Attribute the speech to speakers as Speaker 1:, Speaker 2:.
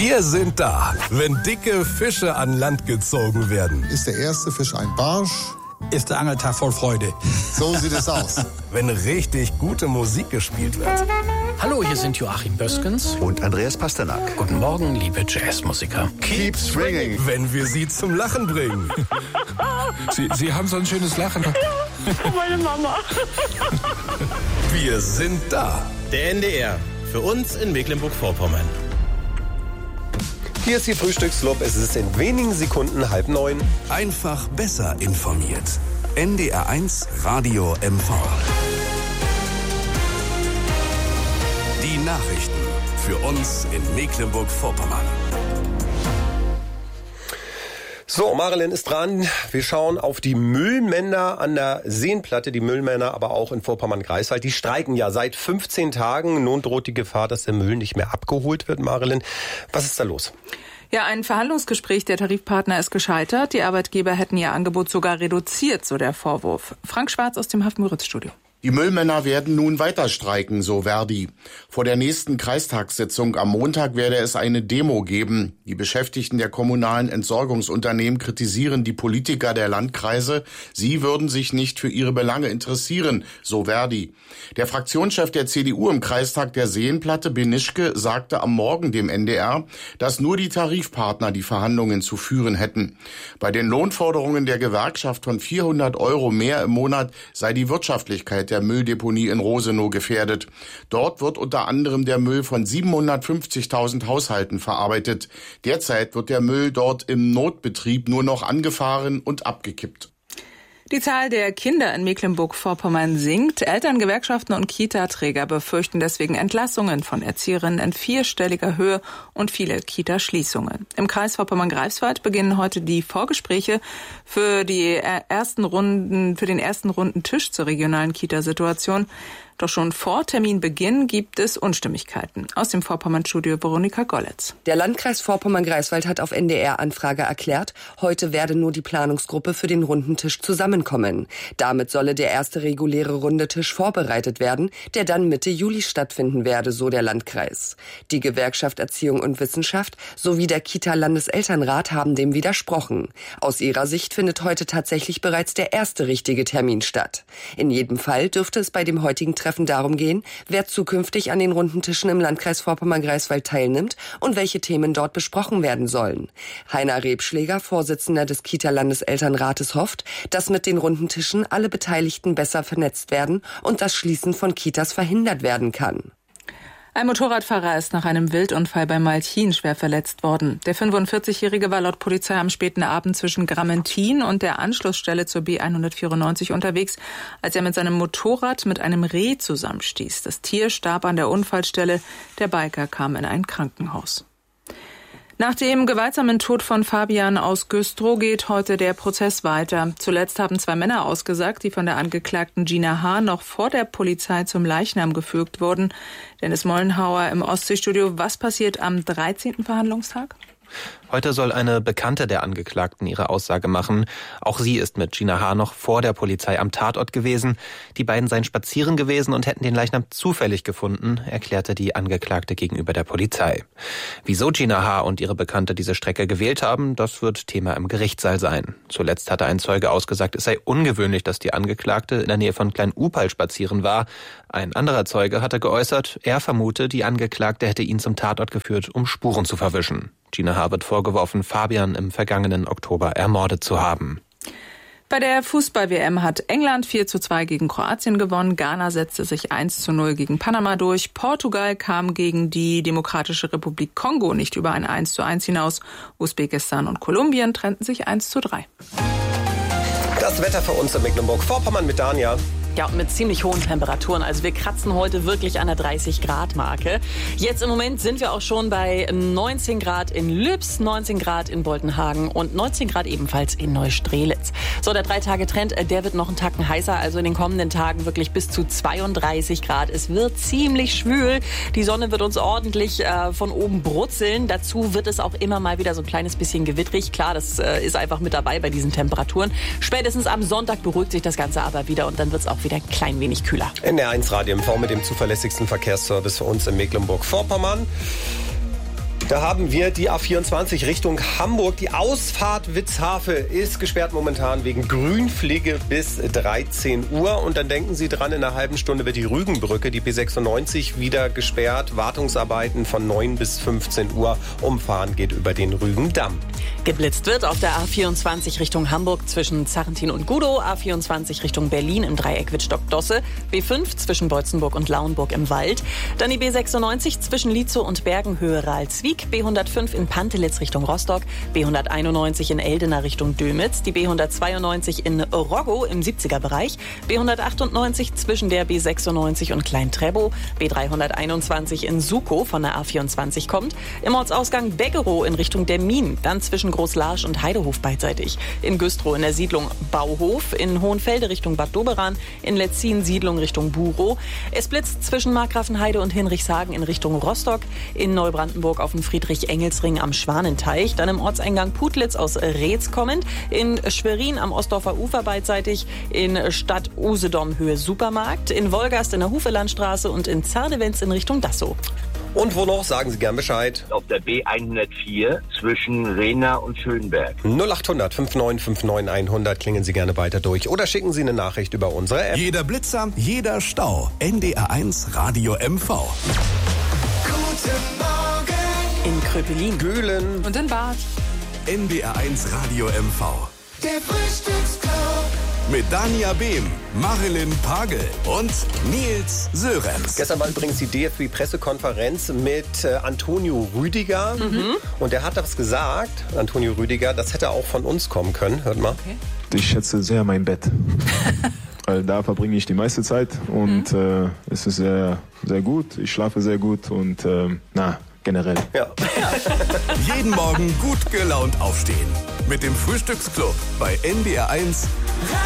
Speaker 1: Wir sind da, wenn dicke Fische an Land gezogen werden.
Speaker 2: Ist der erste Fisch ein Barsch?
Speaker 3: Ist der Angeltag voll Freude.
Speaker 2: So sieht es aus.
Speaker 1: Wenn richtig gute Musik gespielt wird.
Speaker 4: Hallo, hier sind Joachim Böskens
Speaker 5: und Andreas Pasternak.
Speaker 4: Guten Morgen, liebe Jazzmusiker.
Speaker 2: Keep swinging.
Speaker 1: Wenn wir sie zum Lachen bringen.
Speaker 3: Sie haben so ein schönes Lachen.
Speaker 6: Ja, meine Mama.
Speaker 1: Wir sind da.
Speaker 7: Der NDR. Für uns in Mecklenburg-Vorpommern.
Speaker 8: Hier ist die Frühstückslub. Es ist in wenigen Sekunden 8:30.
Speaker 1: Einfach besser informiert. NDR1 Radio MV. Die Nachrichten für uns in Mecklenburg-Vorpommern.
Speaker 8: So, Marilyn ist dran. Wir schauen auf die Müllmänner an der Seenplatte, die Müllmänner aber auch in Vorpommern-Greifswald. Die streiken ja seit 15 Tagen. Nun droht die Gefahr, dass der Müll nicht mehr abgeholt wird, Marilyn. Was ist da los?
Speaker 9: Ja, ein Verhandlungsgespräch der Tarifpartner ist gescheitert. Die Arbeitgeber hätten ihr Angebot sogar reduziert, so der Vorwurf. Frank Schwarz aus dem Haft-Müritz-Studio.
Speaker 10: Die Müllmänner werden nun weiter streiken, so Verdi. Vor der nächsten Kreistagssitzung am Montag werde es eine Demo geben. Die Beschäftigten der kommunalen Entsorgungsunternehmen kritisieren die Politiker der Landkreise. Sie würden sich nicht für ihre Belange interessieren, so Verdi. Der Fraktionschef der CDU im Kreistag der Seenplatte, Benischke, sagte am Morgen dem NDR, dass nur die Tarifpartner die Verhandlungen zu führen hätten. Bei den Lohnforderungen der Gewerkschaft von 400 € mehr im Monat sei die Wirtschaftlichkeit der Mülldeponie in Rosenow gefährdet. Dort wird unter anderem der Müll von 750.000 Haushalten verarbeitet. Derzeit wird der Müll dort im Notbetrieb nur noch angefahren und abgekippt.
Speaker 9: Die Zahl der Kinder in Mecklenburg-Vorpommern sinkt. Eltern, Gewerkschaften und Kita-Träger befürchten deswegen Entlassungen von Erzieherinnen in 4-stelliger Höhe und viele Kita-Schließungen. Im Kreis Vorpommern-Greifswald beginnen heute die Vorgespräche für den ersten runden Tisch zur regionalen Kita-Situation. Doch schon vor Terminbeginn gibt es Unstimmigkeiten. Aus dem Vorpommern-Studio Veronika Golletz.
Speaker 11: Der Landkreis Vorpommern-Greifswald hat auf NDR-Anfrage erklärt, heute werde nur die Planungsgruppe für den runden Tisch zusammenkommen. Damit solle der erste reguläre runde Tisch vorbereitet werden, der dann Mitte Juli stattfinden werde, so der Landkreis. Die Gewerkschaft Erziehung und Wissenschaft sowie der Kita-Landeselternrat haben dem widersprochen. Aus ihrer Sicht findet heute tatsächlich bereits der erste richtige Termin statt. In jedem Fall dürfte es bei dem heutigen Treffen darum gehen, wer zukünftig an den runden Tischen im Landkreis Vorpommern-Greifswald teilnimmt und welche Themen dort besprochen werden sollen. Heiner Rebschläger, Vorsitzender des Kita-Landeselternrates, hofft, dass mit den runden Tischen alle Beteiligten besser vernetzt werden und das Schließen von Kitas verhindert werden kann.
Speaker 9: Ein Motorradfahrer ist nach einem Wildunfall bei Malchin schwer verletzt worden. Der 45-Jährige war laut Polizei am späten Abend zwischen Grammentin und der Anschlussstelle zur B194 unterwegs, als er mit seinem Motorrad mit einem Reh zusammenstieß. Das Tier starb an der Unfallstelle. Der Biker kam in ein Krankenhaus. Nach dem gewaltsamen Tod von Fabian aus Güstrow geht heute der Prozess weiter. Zuletzt haben 2 Männer ausgesagt, die von der Angeklagten Gina H. noch vor der Polizei zum Leichnam geführt wurden. Dennis Mollenhauer im Ostseestudio. Was passiert am 13. Verhandlungstag?
Speaker 12: Heute soll eine Bekannte der Angeklagten ihre Aussage machen. Auch sie ist mit Gina H. noch vor der Polizei am Tatort gewesen. Die beiden seien spazieren gewesen und hätten den Leichnam zufällig gefunden, erklärte die Angeklagte gegenüber der Polizei. Wieso Gina H. und ihre Bekannte diese Strecke gewählt haben, das wird Thema im Gerichtssaal sein. Zuletzt hatte ein Zeuge ausgesagt, es sei ungewöhnlich, dass die Angeklagte in der Nähe von Klein-Upal spazieren war. Ein anderer Zeuge hatte geäußert, er vermute, die Angeklagte hätte ihn zum Tatort geführt, um Spuren zu verwischen. Gina H. wird vorgeworfen, Fabian im vergangenen Oktober ermordet zu haben.
Speaker 9: Bei der Fußball-WM hat England 4:2 gegen Kroatien gewonnen. Ghana setzte sich 1:0 gegen Panama durch. Portugal kam gegen die Demokratische Republik Kongo nicht über ein 1:1 hinaus. Usbekistan und Kolumbien trennten sich 1:3.
Speaker 8: Das Wetter für uns in Mecklenburg-Vorpommern mit Dania.
Speaker 13: Ja, und mit ziemlich hohen Temperaturen. Also wir kratzen heute wirklich an der 30-Grad-Marke. Jetzt im Moment sind wir auch schon bei 19 Grad in Lübs, 19 Grad in Boltenhagen und 19 Grad ebenfalls in Neustrelitz. So, der 3-Tage-Trend, der wird noch einen Tacken heißer. Also in den kommenden Tagen wirklich bis zu 32 Grad. Es wird ziemlich schwül. Die Sonne wird uns ordentlich von oben brutzeln. Dazu wird es auch immer mal wieder so ein kleines bisschen gewittrig. Klar, das ist einfach mit dabei bei diesen Temperaturen. Spätestens am Sonntag beruhigt sich das Ganze aber wieder und dann wird es auch wieder ein klein wenig kühler.
Speaker 8: NDR1 Radio MV mit dem zuverlässigsten Verkehrsservice für uns in Mecklenburg-Vorpommern. Da haben wir die A24 Richtung Hamburg. Die Ausfahrt Witzhafe ist gesperrt momentan wegen Grünpflege bis 13 Uhr. Und dann denken Sie dran, in einer halben Stunde wird die Rügenbrücke, die B96, wieder gesperrt. Wartungsarbeiten von 9 bis 15 Uhr. Umfahren geht über den Rügendamm.
Speaker 13: Geblitzt wird auf der A24 Richtung Hamburg zwischen Zarrentin und Gudow, A24 Richtung Berlin im Dreieck Wittstock-Dosse, B5 zwischen Beutzenburg und Lauenburg im Wald, dann die B96 zwischen Lietzow und Bergenhöhe Ralswiek, B105 in Pantelitz Richtung Rostock, B191 in Eldena Richtung Dömitz, die B192 in Roggo im 70er-Bereich, B198 zwischen der B96 und Klein-Trebow, B321 in Sukow von der A24 kommt, im Ortsausgang Beggerow in Richtung der Minen, dann zwischen Großlarsch und Heidehof beidseitig, in Güstrow in der Siedlung Bauhof, in Hohenfelde Richtung Bad Doberan, in Letzin Siedlung Richtung Burow. Es blitzt zwischen Markgrafenheide und Hinrichshagen in Richtung Rostock, in Neubrandenburg auf dem Friedrich-Engels-Ring am Schwanenteich, dann im Ortseingang Putlitz aus Reetz kommend, in Schwerin am Ostdorfer Ufer beidseitig, in Stadt Usedom Höhe Supermarkt, in Wolgast in der Hufelandstraße und in Zardewenz in Richtung Dassow.
Speaker 8: Und wo noch? Sagen Sie gern Bescheid.
Speaker 5: Auf der B104 zwischen Rehna und Schönberg.
Speaker 8: 0800 5959 100 klingen Sie gerne weiter durch oder schicken Sie eine Nachricht über unsere App.
Speaker 1: Jeder Blitzer, jeder Stau. NDR1 Radio MV.
Speaker 14: Guten Morgen.
Speaker 13: In Kröpelin,
Speaker 8: Gülen
Speaker 9: und in Bad.
Speaker 1: NDR1 Radio MV.
Speaker 14: Der Frühstücksclub.
Speaker 1: Mit Dania Behm, Marilyn Pagel und Nils Sörenz.
Speaker 8: Gestern war übrigens die DFB-Pressekonferenz mit Antonio Rüdiger. Und der hat das gesagt, Antonio Rüdiger, das hätte auch von uns kommen können. Hört mal.
Speaker 15: Okay. Ich schätze sehr mein Bett. Weil da verbringe ich die meiste Zeit und es ist sehr, sehr gut. Ich schlafe sehr gut und generell.
Speaker 8: Ja.
Speaker 1: Jeden Morgen gut gelaunt aufstehen. Mit dem Frühstücksclub bei NDR1